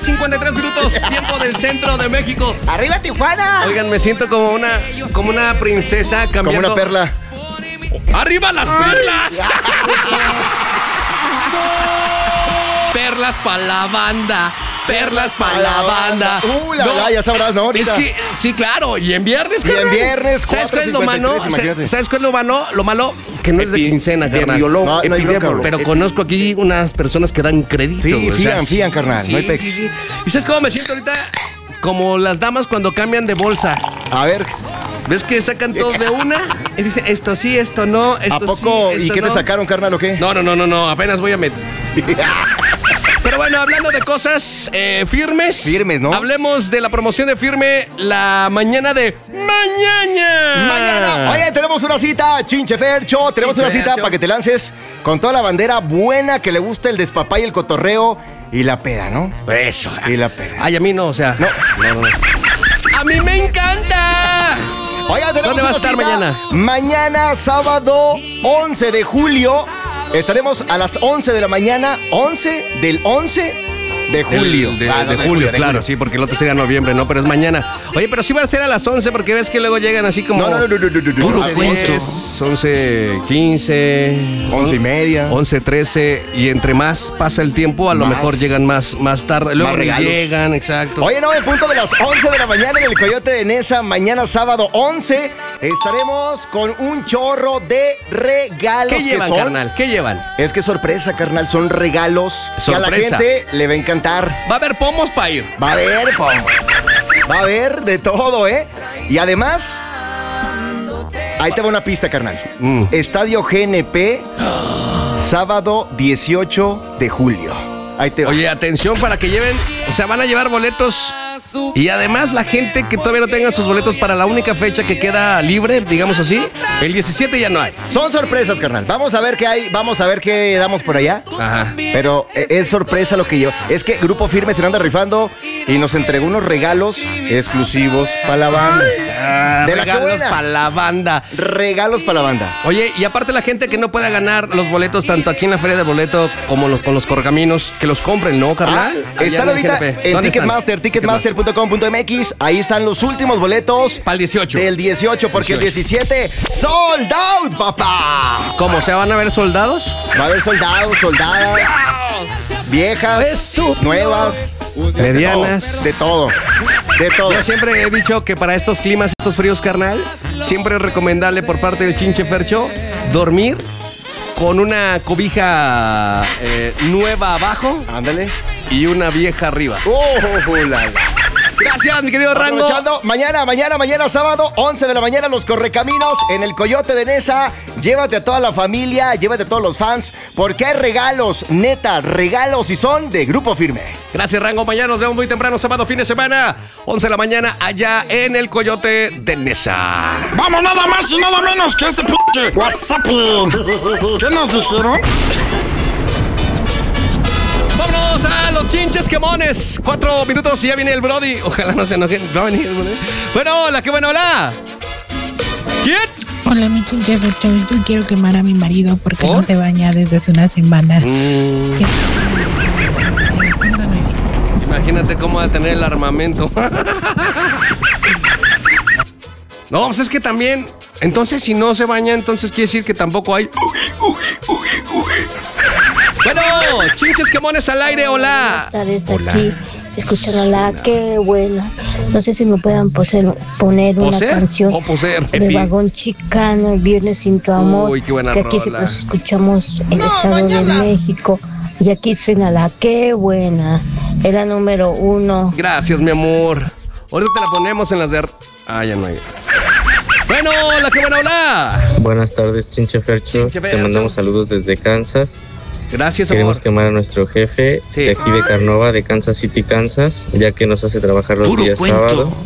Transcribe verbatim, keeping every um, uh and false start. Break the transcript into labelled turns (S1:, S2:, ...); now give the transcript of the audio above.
S1: cincuenta y tres minutos, tiempo del centro de México.
S2: ¡Arriba Tijuana!
S1: Oigan, me siento como una, como una princesa cambiando.
S2: Como una perla.
S1: ¡Arriba las perlas! Perlas para la banda. Perlas para la banda.
S2: Uh, la, no, la, ya sabrás, ¿no? Ahorita.
S1: Es que, sí, claro, y en viernes,
S2: carnal. Y en viernes,
S1: ¿Sabes cuál es lo malo?
S2: Imagínate.
S1: ¿Sabes cuál es lo malo? Lo malo, que no es de quincena, carnal.
S2: No, no hay bronca,
S1: pero bro. Conozco aquí unas personas que dan crédito.
S2: Sí, fían, o sea, fían, carnal.
S1: Sí,
S2: no hay pex.
S1: Sí, sí. ¿Y sabes cómo me siento ahorita? Como las damas cuando cambian de bolsa.
S2: A ver.
S1: ¿Ves que sacan todo de una? Y dicen, esto sí, esto no, esto
S2: ¿A poco?
S1: sí, esto
S2: ¿Y qué
S1: no?
S2: te sacaron, carnal, o qué?
S1: No, no, no, no, no, apenas voy a meter. Pero bueno, hablando de cosas eh, firmes.
S2: Firmes, ¿no?
S1: Hablemos de la promoción de Firme la mañana de mañana.
S2: Mañana. Oye, tenemos una cita, Chinche Fercho. Tenemos
S1: Chinche
S2: una cita
S1: Fercho.
S2: para que te lances con toda la bandera buena que le gusta el despapay, el cotorreo y la peda, ¿no?
S1: Eso.
S2: Y la peda.
S1: Ay, a mí no, o sea.
S2: No, no, no.
S1: ¡A mí me encanta!
S2: Oiga, tenemos
S1: ¿Dónde va a
S2: una
S1: estar
S2: cita
S1: mañana?
S2: Mañana, sábado once de julio. Estaremos a las once de la mañana. once del once de julio.
S1: Del- de,
S2: Ah, no,
S1: de
S2: de
S1: julio,
S2: de
S1: claro,
S2: julio.
S1: sí, porque el otro sería noviembre, ¿no? Pero es mañana. Oye, pero sí va a ser a las once, porque ves que luego llegan así como...
S2: No, no, no, no, no, no, no.
S1: once
S2: ¿A cuánto?
S1: diez, once quince,
S2: once y media.
S1: once trece, y entre más pasa el tiempo, a lo
S2: Más.
S1: mejor llegan más, más tarde. Luego
S2: Más regalos.
S1: llegan, exacto.
S2: Oye, no, en punto de las once de la mañana en el Coyote de Nesa, mañana sábado once, estaremos con un chorro de regalos.
S1: ¿Qué llevan,
S2: que son,
S1: carnal? ¿Qué llevan?
S2: Es que sorpresa, carnal, son regalos que a la
S1: Sorpresa.
S2: gente le va a encantar.
S1: Va a haber pomos para ir.
S2: Va a haber, pomos. Va a haber de todo, ¿eh? Y además, ahí te va una pista, carnal.
S1: Mm.
S2: Estadio G N P, sábado dieciocho de julio. Ahí te va.
S1: Oye, atención para que lleven, o sea, van a llevar boletos. Y además la gente que todavía no tenga sus boletos para la única fecha que queda libre, digamos así, el diecisiete ya no hay.
S2: Son sorpresas, carnal. Vamos a ver qué hay, vamos a ver qué damos por allá.
S1: Ajá.
S2: Pero eh, es sorpresa lo que lleva. Es que Grupo Firme se anda rifando y nos entregó unos regalos exclusivos para la banda.
S1: Ah,
S2: De la que
S1: regalos
S2: buena.
S1: para la banda.
S2: Regalos para la banda.
S1: Oye, y aparte la gente que no pueda ganar los boletos tanto aquí en la Feria de Boleto como los, con los correcaminos, que los compren, ¿no, carnal?
S2: Ah,
S1: Allá
S2: están
S1: en el
S2: ahorita
S1: G N P.
S2: en
S1: ¿Dónde
S2: Ticketmaster,
S1: están?
S2: ticketmaster punto com punto m x. Ahí están los últimos boletos.
S1: Para el dieciocho.
S2: Del dieciocho, porque
S1: dieciocho.
S2: el diecisiete, sold out, papá.
S1: ¿Cómo? ¿Se van a ver soldados?
S2: Va a haber soldados, soldadas, viejas, nuevas,
S1: Medianas.
S2: de todo, de todo.
S1: Yo siempre he dicho que para estos climas, estos fríos, carnal, siempre es recomendable por parte del Chinche Fercho dormir con una cobija eh, nueva abajo
S2: Ándale.
S1: y una vieja arriba.
S2: Oh, la, la.
S1: Gracias, mi querido Rango.
S2: Aprovechando, mañana, mañana, mañana sábado, once de la mañana, los Correcaminos en el Coyote de Nesa. Llévate a toda la familia, llévate a todos los fans, porque hay regalos, neta, regalos y son de Grupo Firme.
S1: Gracias, Rango. Mañana nos vemos muy temprano, sábado, fin de semana, once de la mañana, allá en el Coyote de Nesa.
S3: Vamos, nada más y nada menos que ese p*** WhatsApp. ¿Qué nos dijeron?
S1: Vámonos a los Chinches Quemones. Cuatro minutos y ya viene el Brody. Ojalá no se enojen. Va a venir el Brody. Bueno, hola, qué bueno, hola. ¿Quién?
S4: Hola, mi Chinche Fercho, yo quiero quemar a mi marido porque
S1: ¿Por?
S4: no se baña desde hace una semana.
S1: Mm,
S4: ¿Qué? Perdóname.
S1: imagínate cómo va a tener el armamento. No, pues es que también. Entonces, si no se baña, entonces quiere decir que tampoco hay. Bueno, Chinches Quemones al aire, hola.
S5: Buenas tardes, aquí escuchándola, qué buena. No sé si me puedan poser- poner una
S1: ¿Poser
S5: canción
S1: o poser?
S5: de Vagón Chicano, Viernes sin tu amor.
S1: Uy, qué buena
S5: que aquí
S1: rola.
S5: siempre escuchamos el Estado de México. Y aquí suena la qué buena. Era número uno.
S1: Gracias, mi amor. Ahorita te la ponemos en las de. Ah, ya no hay. Bueno, hola, qué buena, hola.
S6: Buenas tardes, Chinche Fercho.
S1: Chinche Fercho.
S6: Te mandamos saludos desde Kansas.
S1: Gracias,
S6: Queremos
S1: amor.
S6: quemar a nuestro jefe
S1: Sí.
S6: de aquí de Carnova, de Kansas City, Kansas, ya que nos hace trabajar los días sábado.